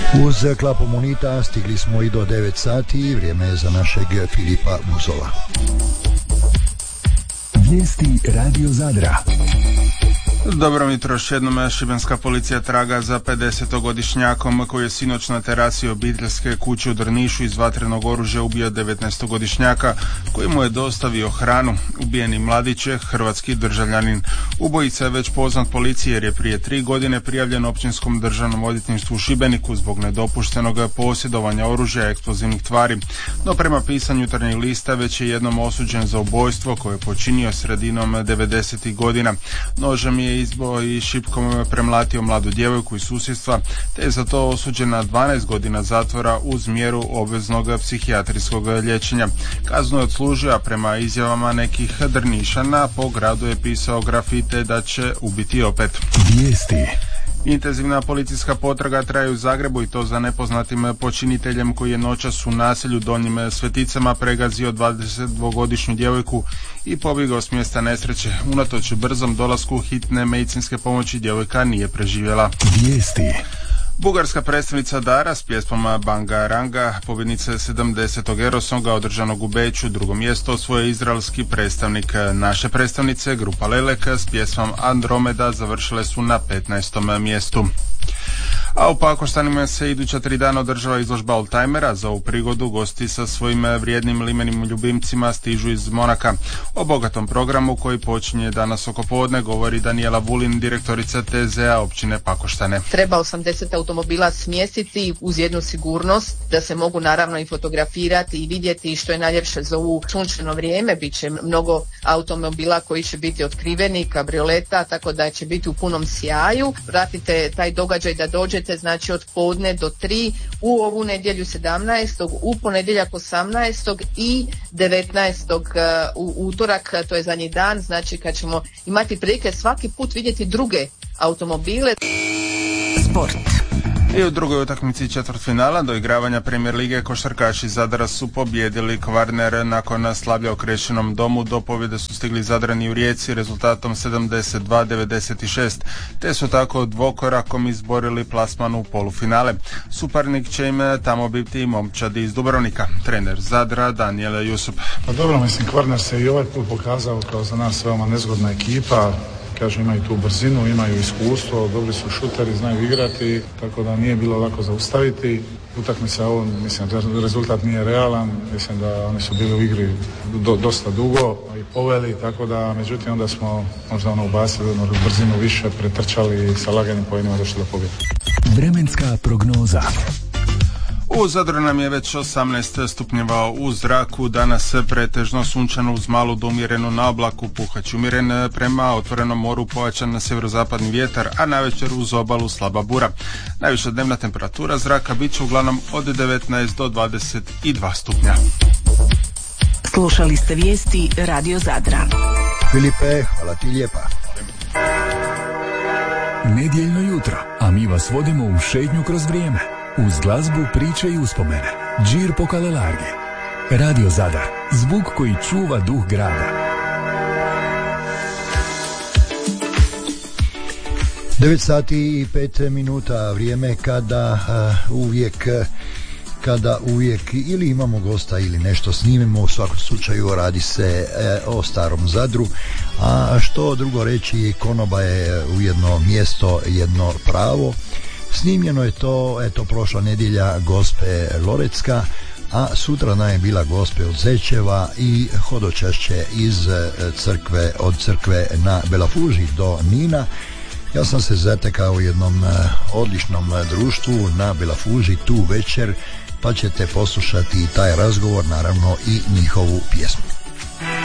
Uz klapu Munita stigli smo i do 9 sati i vrijeme je za našeg Filipa Muzova. Vijesti Radio Zadra. Dobro jutro, još jednom šibenska policija traga za 50-godišnjakom koji je sinoć na terasi obiteljske kuće u Drnišu iz vatrenog oružja ubio 19-godišnjaka koji mu je dostavio hranu. Ubijeni mladić je hrvatski državljanin. Ubojica je već poznat policiji jer je prije 3 godine prijavljen Općinskom državnom odvjetništvu u Šibeniku zbog nedopuštenog posjedovanja oružja i eksplozivnih tvari. No prema pisanju Jutarnjeg lista već je jednom osuđen za ubojstvo koje je počinio sredinom 90. godina. Nožem je izbo i šipkom premlatio mladu djevojku iz susjedstva, te je za to osuđen na 12 godina zatvora uz mjeru obveznog psihijatrijskog liječenja. Kaznu je odslužio, a prema izjavama nekih Drnišana po gradu je pisao grafite da će ubiti opet. Vijesti. Intenzivna policijska potraga traje u Zagrebu i to za nepoznatim počiniteljem koji je noćas u naselju Donjim Sveticama pregazio 22-godišnju djevojku i pobjegao s mjesta nesreće. Unatoč brzom dolasku hitne medicinske pomoći djevojka nije preživjela. Vijesti. Bugarska predstavnica Dara s pjesmom Banga Ranga, pobjednice 70. Eurosonga održanog u Beču, drugo mjesto osvojio izraelski predstavnik. Naše predstavnice, grupa Lelek, s pjesmom Andromeda završile su na 15. mjestu. A u Pakoštanima se iduća 3 dana održava izložba oldtimera. Za ovu prigodu gosti sa svojim vrijednim limenim ljubimcima stižu iz Monaka. O bogatom programu koji počinje danas oko podne govori Daniela Vulin, direktorica TZ-a općine Pakoštane. Treba 80 automobila smjestiti uz jednu sigurnost da se mogu naravno i fotografirati i vidjeti što je najljepše za ovu sunčano vrijeme. Biće mnogo automobila koji će biti otkriveni, kabrioleta, tako da će biti u punom sjaju. Pratite taj događaj da dođete znači od podne do 3 u ovu nedjelju 17. u ponedjeljak 18. i 19. u utorak, to je zadnji dan, znači kad ćemo imati prilike svaki put vidjeti druge automobile. Sport. I u drugoj utakmici četvrtfinala doigravanja Premier lige košarkaši Zadra su pobijedili Kvarner nakon slavlja u Krešinom domu. Do pobjede su stigli Zadrani u Rijeci rezultatom 72-96, te su tako dvokorakom izborili plasman u polufinale. Suparnik će im tamo biti momčadi iz Dubrovnika. Trener Zadra Daniel Jusup. Pa dobro, mislim, Kvarner se i ovaj put pokazao kao za nas veoma nezgodna ekipa. Kažu, imaju tu brzinu, imaju iskustvo, dobri su šuteri, znaju igrati, tako da nije bilo lako zaustaviti. Utakmica ovo, mislim, rezultat nije realan, mislim da oni su bili u igri dosta dugo i poveli, tako da, međutim, onda smo možda ubacili brzinu više, pretrčali i sa laganim pojenima došli do pobjede. Vremenska prognoza. U Zadru nam je već 18 stupnjeva u zraku, danas pretežno sunčano uz malu do umjerenu na oblaku, puhać umjeren prema otvorenom moru, pojačan na sjeverozapadni vjetar, a navečer uz obalu slaba bura. Najviša dnevna temperatura zraka bit će uglavnom od 19 do 22 stupnja. Slušali ste vijesti Radio Zadra. Filipe, hvala ti lijepa. Nedjeljno jutro, a mi vas vodimo u šetnju kroz vrijeme. Uz glazbu, priče i uspomene. Džir po Kalelargi. Radio Zadar. Zvuk koji čuva duh grada. 9 sati i 5 minuta, vrijeme kada uvijek ili imamo gosta ili nešto snimimo. U svakom slučaju radi se o starom Zadru, a što drugo reći, konoba je ujedno mjesto, jedno pravo. Snimljeno je to, eto, prošla nedjelja Gospe Lorecka, a sutra je bila Gospe od Zečeva i hodočašće iz crkve, od crkve na Belafuži do Nina. Ja sam se zatekao u jednom odličnom društvu na Belafuži tu večer, pa ćete poslušati taj razgovor, naravno i njihovu pjesmu.